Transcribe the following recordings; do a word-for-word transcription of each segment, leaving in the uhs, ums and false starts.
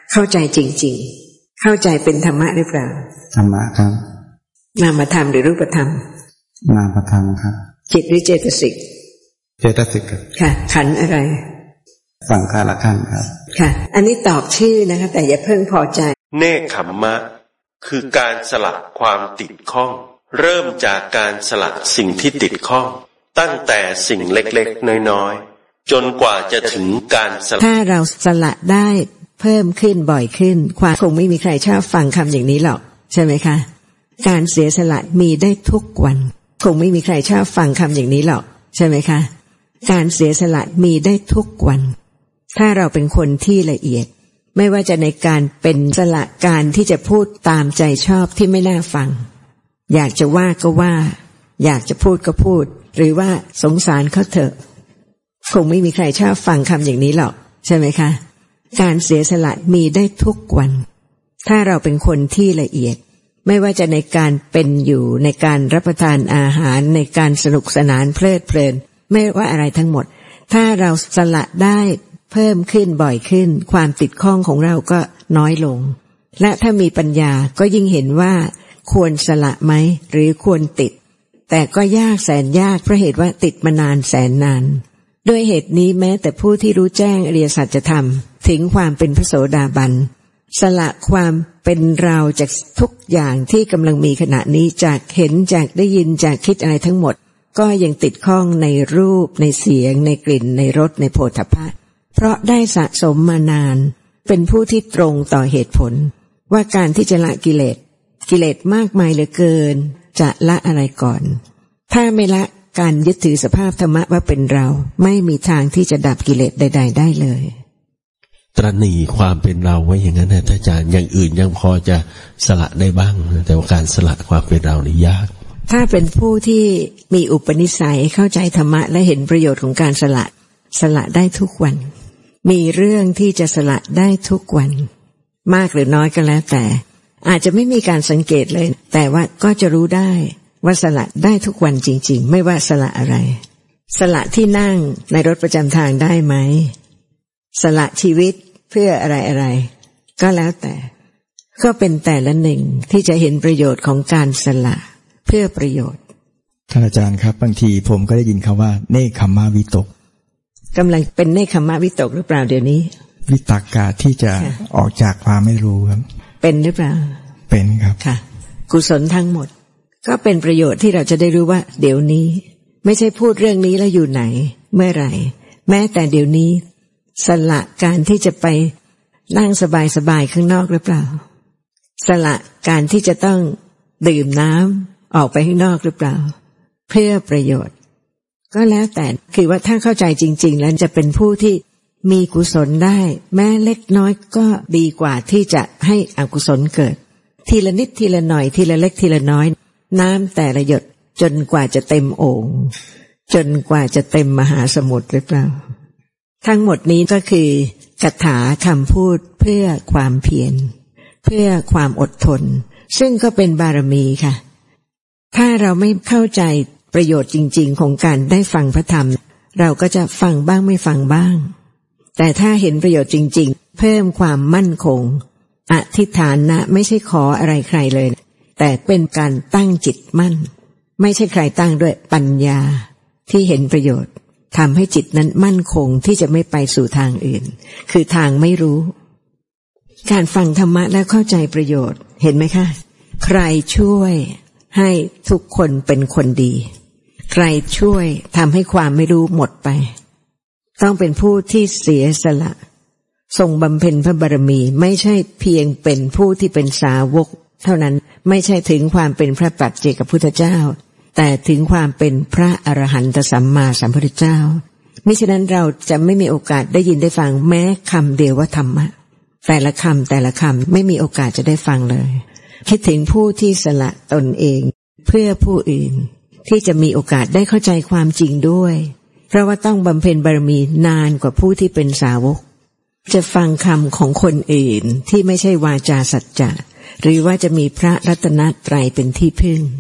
เข้าใจจริงๆเข้าใจเป็นธรรมะหรือเปล่าธรรมะครับนามธรรมหรือรูปธรรมนามธรรมครับจิตหรือเจตสิกเจตสิกครับค่ะขันธ์อะไรสังขารขันธ์ครับค่ะอันนี้ตอบชื่อนะคะแต่อย่าเพิ่งพอใจเนกขัมมะคือการสละความติดข้องเริ่มจากการสละสิ่งที่ติดข้องตั้งแต่สิ่งเล็กๆน้อยๆจนกว่าจะถึงการสละถ้าเราสละได้เพิ่มขึ้นบ่อยขึ้นความคงไม่มีใครชอบฟังคำอย่างนี้หรอกใช่ไหมคะการเสียสละมีได้ทุกวันคงไม่มีใครชอบฟังคำอย่างนี้หรอกใช่ไหมคะการเสียสละมีได้ทุกวันถ้าเราเป็นคนที่ละเอียดไม่ว่าจะในการเป็นสละการที่จะพูดตามใจชอบที่ไม่น่าฟังอยากจะว่าก็ว่าอยากจะพูดก็พูดหรือว่าสงสารเขาเถอะคงไม่มีใครชอบฟังคำอย่างนี้หรอกใช่ไหมคะการเสียสละมีได้ทุกวันถ้าเราเป็นคนที่ละเอียดไม่ว่าจะในการเป็นอยู่ในการรับประทานอาหารในการสนุกสนานเพลิดเพลินไม่ว่าอะไรทั้งหมดถ้าเราสละได้เพิ่มขึ้นบ่อยขึ้นความติดข้องของเราก็น้อยลงและถ้ามีปัญญาก็ยิ่งเห็นว่าควรสละไหมหรือควรติดแต่ก็ยากแสนยากเพราะเหตุว่าติดมานานแสนนานด้วยเหตุนี้แม้แต่ผู้ที่รู้แจ้งอริยสัจธรรมถึงความเป็นพระโสดาบันสละความเป็นเราจากทุกอย่างที่กำลังมีขณะนี้จากเห็นจากได้ยินจากคิดอะไรทั้งหมดก็ยังติดข้องในรูปในเสียงในกลิ่นในรสในโผฏฐัพพะเพราะได้สะสมมานานเป็นผู้ที่ตรงต่อเหตุผลว่าการที่จะละกิเลสกิเลสมากมายเหลือเกินจะละอะไรก่อนถ้าไม่ละการยึดถือสภาพธรรมะว่าเป็นเราไม่มีทางที่จะดับกิเลสใดๆได้เลยตระหนี่ความเป็นเราไว้อย่างนั้นนะท่านอาจารย์อย่างอื่นยังพอจะสละได้บ้างแต่ว่าการสละความเป็นเรานี่ยากถ้าเป็นผู้ที่มีอุปนิสัยเข้าใจธรรมะและเห็นประโยชน์ของการสละสละได้ทุกวันมีเรื่องที่จะสละได้ทุกวันมากหรือน้อยก็แล้วแต่อาจจะไม่มีการสังเกตเลยแต่ว่าก็จะรู้ได้ว่าสละได้ทุกวันจริงๆไม่ว่าสละอะไรสละที่นั่งในรถประจำทางได้ไหมสละชีวิตเพื่ออะไรๆก็แล้วแต่ก็เป็นแต่ละหนึ่งที่จะเห็นประโยชน์ของการสละเพื่อประโยชน์ท่านอาจารย์ครับบางทีผมก็ได้ยินคำว่าเนกขัมมะวิตกกำลังเป็นเนกขัมมะวิตกหรือเปล่าเดี๋ยวนี้วิตกะที่จะออกจากความไม่รู้ครับเป็นหรือเปล่าเป็นครับค่ะกุศลทั้งหมดก็เป็นประโยชน์ที่เราจะได้รู้ว่าเดี๋ยวนี้ไม่ใช่พูดเรื่องนี้แล้วอยู่ไหนเมื่อไหร่แม้แต่เดี๋ยวนี้สละการที่จะไปนั่งสบายๆข้างนอกหรือเปล่าสละการที่จะต้องดื่มน้ำออกไปข้างนอกหรือเปล่าเพื่อประโยชน์ก็แล้วแต่คือว่าถ้าเข้าใจจริงๆแล้วจะเป็นผู้ที่มีกุศลได้แม้เล็กน้อยก็ดีกว่าที่จะให้อกุศลเกิดทีละนิดทีละหน่อยทีละเล็กทีละน้อยน้ำแต่ละหยดจนกว่าจะเต็มโอ่งจนกว่าจะเต็มมหาสมุทรหรือเปล่าทั้งหมดนี้ก็คือคาถาคำพูดเพื่อความเพียรเพื่อความอดทนซึ่งก็เป็นบารมีค่ะถ้าเราไม่เข้าใจประโยชน์จริงๆของการได้ฟังพระธรรมเราก็จะฟังบ้างไม่ฟังบ้างแต่ถ้าเห็นประโยชน์จริงๆเพิ่มความมั่นคงอธิษฐานนะไม่ใช่ขออะไรใครเลยแต่เป็นการตั้งจิตมั่นไม่ใช่ใครตั้งด้วยปัญญาที่เห็นประโยชน์ทำให้จิตนั้นมั่นคงที่จะไม่ไปสู่ทางอื่นคือทางไม่รู้การฟังธรรมะแล้วเข้าใจประโยชน์เห็นไหมคะใครช่วยให้ทุกคนเป็นคนดีใครช่วยทำให้ความไม่รู้หมดไปต้องเป็นผู้ที่เสียสละทรงบำเพ็ญพระบารมีไม่ใช่เพียงเป็นผู้ที่เป็นสาวกเท่านั้นไม่ใช่ถึงความเป็นพระปัจเจกพุทธเจ้าแต่ถึงความเป็นพระอรหันตสัมมาสัมพุทธเจ้ามิฉะนั้นเราจะไม่มีโอกาสได้ยินได้ฟังแม้คำเดียวว่าธรรมะแต่ละคำแต่ละคำไม่มีโอกาสจะได้ฟังเลยคิดถึงผู้ที่สละตนเองเพื่อผู้อื่นที่จะมีโอกาสได้เข้าใจความจริงด้วยเพราะว่าต้องบำเพ็ญบารมีนานกว่าผู้ที่เป็นสาวกจะฟังคำของคนอื่นที่ไม่ใช่วาจาสัจจะหรือว่าจะมีพระรัตนตรัยเป็นที่พึ่ง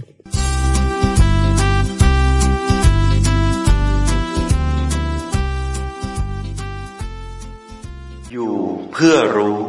อยู่เพื่อรู้